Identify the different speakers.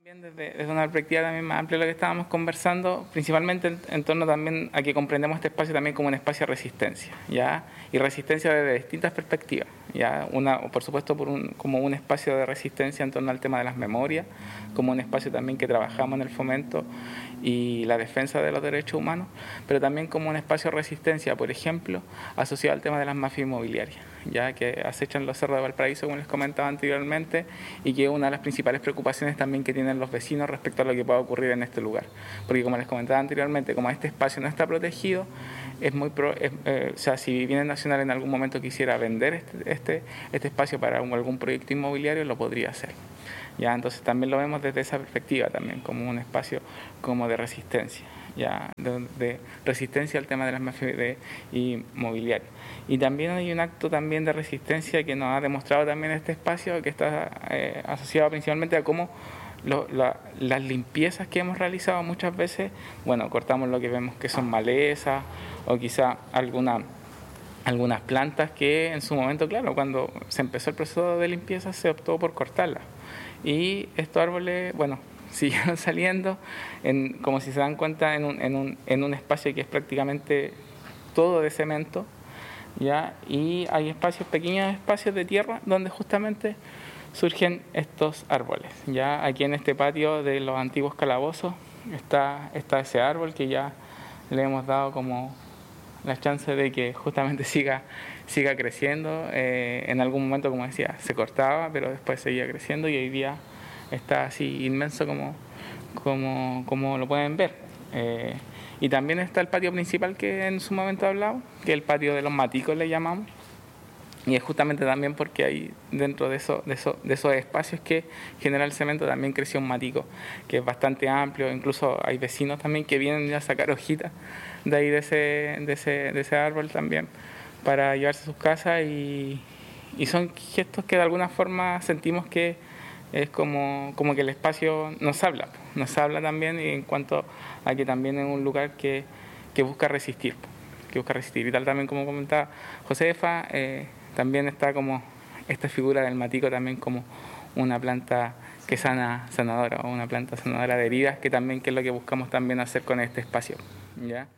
Speaker 1: Desde una perspectiva también más amplia de lo que estábamos conversando, principalmente en torno también a que comprendemos este espacio también como un espacio de resistencia, ¿ya? Y resistencia desde distintas perspectivas, ¿ya? Una, por supuesto, como un espacio de resistencia en torno al tema de las memorias, como un espacio también que trabajamos en el fomento y la defensa de los derechos humanos, pero también como un espacio de resistencia, por ejemplo, asociado al tema de las mafias inmobiliarias, ya que acechan los cerros de Valparaíso, como les comentaba anteriormente, y que es una de las principales preocupaciones también que tienen los vecinos respecto a lo que pueda ocurrir en este lugar. Porque como les comentaba anteriormente, como este espacio no está protegido, o sea, si Bienes Nacional en algún momento quisiera vender este espacio para algún proyecto inmobiliario, lo podría hacer. Ya, entonces también lo vemos desde esa perspectiva también, como un espacio como de resistencia, ya, de resistencia al tema de las mafias inmobiliarias. Y también hay un acto también de resistencia que nos ha demostrado también este espacio, que está asociado principalmente a cómo las limpiezas que hemos realizado muchas veces, bueno, cortamos lo que vemos que son malezas o quizá algunas plantas que en su momento, claro, cuando se empezó el proceso de limpieza se optó por cortarlas. Y estos árboles, bueno, siguieron saliendo, como si se dan cuenta, en un espacio que es prácticamente todo de cemento, ¿ya? Y hay pequeños espacios de tierra donde justamente surgen estos árboles. Ya aquí en este patio de los antiguos calabozos está ese árbol que ya le hemos dado como la chance de que justamente siga creciendo. En algún momento, como decía, se cortaba, pero después seguía creciendo y hoy día está así inmenso como lo pueden ver. Y también está el patio principal que en su momento he hablado, que es el patio de los maticos le llamamos. Y es justamente también porque ahí dentro de esos espacios que genera el cemento también creció un matico que es bastante amplio. Incluso hay vecinos también que vienen a sacar hojitas de ahí de ese árbol también para llevarse a sus casas y son gestos que de alguna forma sentimos que es como que el espacio nos habla también, y en cuanto a que también es un lugar que busca resistir, y tal también como comentaba Josefa. También está como esta figura del matico también como una planta que sanadora, o una planta sanadora de heridas, que es lo que buscamos también hacer con este espacio, ¿ya?